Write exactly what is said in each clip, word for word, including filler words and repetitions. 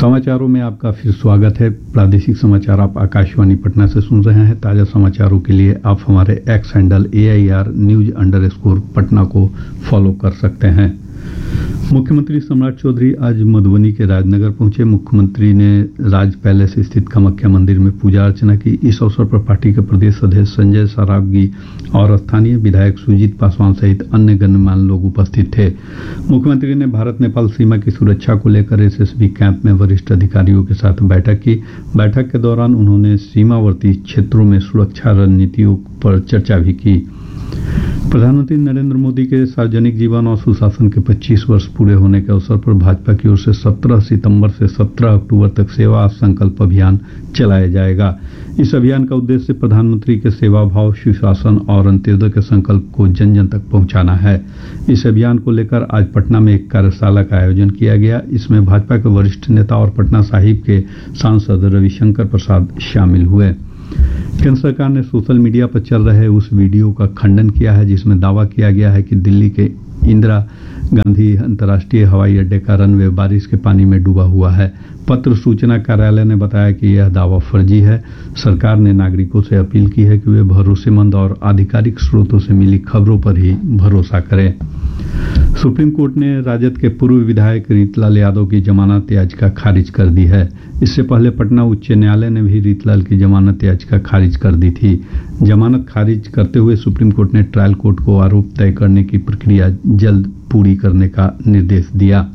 समाचारों में आपका फिर स्वागत है। प्रादेशिक समाचार आप आकाशवाणी पटना से सुन रहे हैं। ताज़ा समाचारों के लिए आप हमारे x handle A I R news under score Patna को फॉलो कर सकते हैं। मुख्यमंत्री सम्राट चौधरी आज मधुबनी के राजनगर पहुंचे। मुख्यमंत्री ने राज पैलेस स्थित कामाख्या मंदिर में पूजा अर्चना की। इस अवसर पर पार्टी के प्रदेश अध्यक्ष संजय सरावगी और स्थानीय विधायक सुजीत पासवान सहित अन्य गणमान्य लोग उपस्थित थे। मुख्यमंत्री ने भारत नेपाल सीमा की सुरक्षा को लेकर एस एस बी कैंप में वरिष्ठ अधिकारियों के साथ बैठक की। बैठक के दौरान उन्होंने सीमावर्ती क्षेत्रों में सुरक्षा रणनीतियों पर चर्चा भी की। प्रधानमंत्री नरेंद्र मोदी के सार्वजनिक जीवन और सुशासन के पच्चीस वर्ष पूरे होने के अवसर पर भाजपा की ओर से सत्रह सितंबर से सत्रह अक्टूबर तक सेवा संकल्प अभियान चलाया जाएगा। इस अभियान का उद्देश्य प्रधानमंत्री के सेवा भाव, सुशासन और अंत्योदय के संकल्प को जन जन तक पहुंचाना है। इस अभियान को लेकर आज पटना में एक कार्यशाला का आयोजन किया गया। इसमें भाजपा के वरिष्ठ नेता और पटना साहिब के सांसद रविशंकर प्रसाद शामिल हुए। केंद्र सरकार ने सोशल मीडिया पर चल रहे उस वीडियो का खंडन किया है जिसमें दावा किया गया है कि दिल्ली के इंदिरा गांधी अंतर्राष्ट्रीय हवाई अड्डे का रनवे बारिश के पानी में डूबा हुआ है। पत्र सूचना कार्यालय ने बताया कि यह दावा फर्जी है। सरकार ने नागरिकों से अपील की है कि वे भरोसेमंद और आधिकारिक स्रोतों से मिली खबरों पर ही भरोसा करें। सुप्रीम कोर्ट ने राजद के पूर्व विधायक रीतलाल यादव की जमानत याचिका खारिज कर दी है। इससे पहले पटना उच्च न्यायालय ने भी रीतलाल की जमानत याचिका खारिज कर दी थी। जमानत खारिज करते हुए सुप्रीम कोर्ट ने ट्रायल कोर्ट को आरोप तय करने की प्रक्रिया जल्द पूरी करने का निर्देश दिया।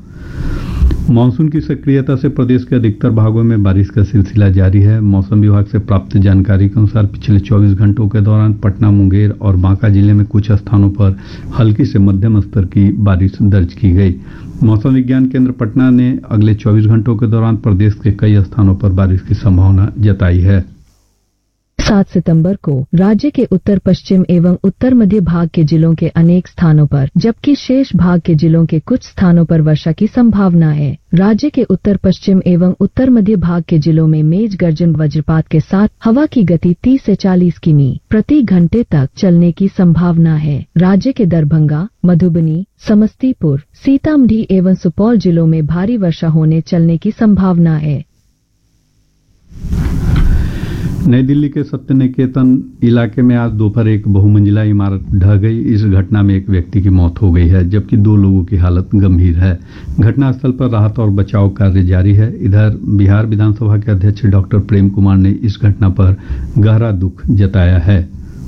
मानसून की सक्रियता से प्रदेश के अधिकतर भागों में बारिश का सिलसिला जारी है। मौसम विभाग से प्राप्त जानकारी के अनुसार पिछले चौबीस घंटों के दौरान पटना, मुंगेर और बांका जिले में कुछ स्थानों पर हल्की से मध्यम स्तर की बारिश दर्ज की गई। मौसम विज्ञान केंद्र पटना ने अगले चौबीस घंटों के दौरान प्रदेश के कई स्थानों पर बारिश की संभावना जताई है। सात सितंबर को राज्य के उत्तर पश्चिम एवं उत्तर मध्य भाग के जिलों के अनेक स्थानों पर जबकि शेष भाग के जिलों के कुछ स्थानों पर वर्षा की संभावना है। राज्य के उत्तर पश्चिम एवं उत्तर मध्य भाग के जिलों में मेघ गर्जन वज्रपात के साथ हवा की गति तीस से चालीस किमी प्रति घंटे तक चलने की संभावना है। राज्य के दरभंगा, मधुबनी, समस्तीपुर, सीतामढ़ी एवं सुपौल जिलों में भारी वर्षा होने चलने की संभावना है। नई दिल्ली के सत्य निकेतन इलाके में आज दोपहर एक बहुमंजिला इमारत ढह गई। इस घटना में एक व्यक्ति की मौत हो गई है जबकि दो लोगों की हालत गंभीर है। घटनास्थल पर राहत और बचाव कार्य जारी है। इधर बिहार विधानसभा के अध्यक्ष डॉक्टर प्रेम कुमार ने इस घटना पर गहरा दुख जताया है।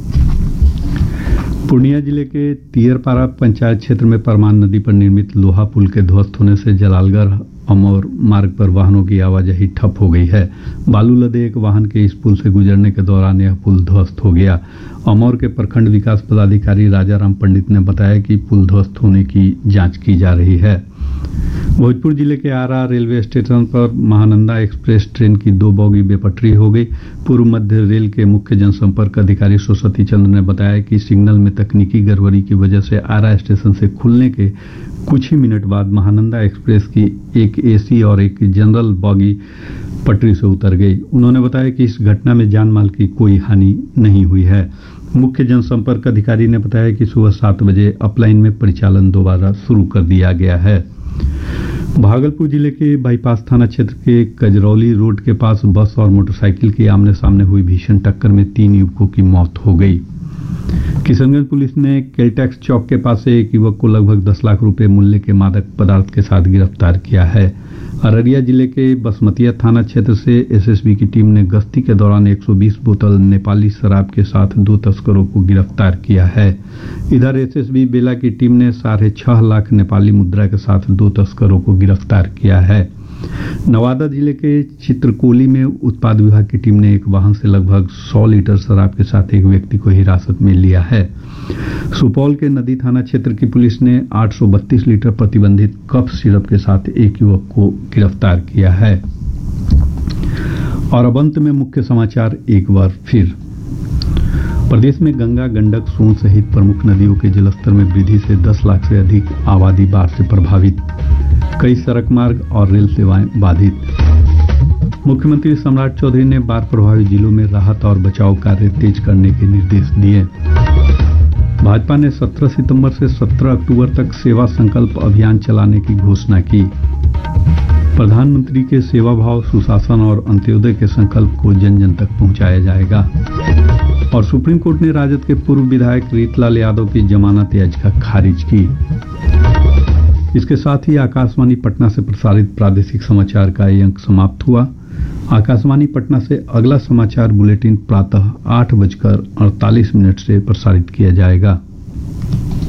पूर्णिया जिले के तियरपाड़ा पंचायत क्षेत्र में परमान नदी पर निर्मित लोहा पुल के ध्वस्त होने से जलालगढ़ अमौर मार्ग पर वाहनों की आवाजाही ठप हो गई है। बालू लदे एक वाहन के इस पुल से गुजरने के दौरान यह पुल ध्वस्त हो गया। अमौर के प्रखंड विकास पदाधिकारी राजाराम पंडित ने बताया कि पुल ध्वस्त होने की जांच की जा रही है। भोजपुर जिले के आरा रेलवे स्टेशन पर महानंदा एक्सप्रेस ट्रेन की दो बोगी बेपटरी हो गई। पूर्व मध्य रेल के मुख्य जनसंपर्क अधिकारी सरस्वती चंद्र ने बताया कि सिग्नल में तकनीकी गड़बड़ी की वजह से आरा स्टेशन से खुलने के कुछ ही मिनट बाद महानंदा एक्सप्रेस की एक एसी और एक जनरल बोगी पटरी से उतर गई। उन्होंने बताया कि इस घटना में जान माल की कोई हानि नहीं हुई है। मुख्य जनसंपर्क अधिकारी ने बताया कि सुबह सात बजे अपलाइन में परिचालन दोबारा शुरू कर दिया गया है। भागलपुर जिले के बाईपास थाना क्षेत्र के कजरौली रोड के पास बस और मोटरसाइकिल की आमने सामने हुई भीषण टक्कर में तीन युवकों की मौत हो गई। किशनगंज पुलिस ने केलटैक्स चौक के पास से एक युवक को लगभग दस लाख रुपए मूल्य के मादक पदार्थ के साथ गिरफ्तार किया है। अररिया जिले के बसमतिया थाना क्षेत्र से एस एस बी की टीम ने गश्ती के दौरान एक सौ बीस बोतल नेपाली शराब के साथ दो तस्करों को गिरफ्तार किया है। इधर एस एस बी बेला की टीम ने साढ़े छह लाख नेपाली मुद्रा के साथ दो तस्करों को गिरफ्तार किया है। नवादा जिले के चित्रकोली में उत्पाद विभाग की टीम ने एक वाहन से लगभग सौ लीटर शराब के साथ एक व्यक्ति को हिरासत में लिया है। सुपौल के नदी थाना क्षेत्र की पुलिस ने आठ सौ बत्तीस लीटर प्रतिबंधित कफ सिरप के साथ एक युवक को गिरफ्तार किया है। और अब अंत में मुख्य समाचार एक बार फिर। प्रदेश में गंगा, गंडक, सोन सहित प्रमुख नदियों के जलस्तर में वृद्धि से दस लाख से अधिक आबादी बाढ़ से प्रभावित। कई सड़क मार्ग और रेल सेवाएं बाधित। मुख्यमंत्री सम्राट चौधरी ने बाढ़ प्रभावित जिलों में राहत और बचाव कार्य तेज करने के निर्देश दिए। भाजपा ने सत्रह सितंबर से सत्रह अक्टूबर तक सेवा संकल्प अभियान चलाने की घोषणा की। प्रधानमंत्री के सेवा भाव, सुशासन और अंत्योदय के संकल्प को जन जन तक पहुंचाया जाएगा। और सुप्रीम कोर्ट ने राजद के पूर्व विधायक रीतलाल यादव की जमानत याचिका खारिज की। इसके साथ ही आकाशवाणी पटना से प्रसारित प्रादेशिक समाचार का ये अंक समाप्त हुआ। आकाशवाणी पटना से अगला समाचार बुलेटिन प्रातः आठ बजकर अड़तालीस मिनट से प्रसारित किया जाएगा।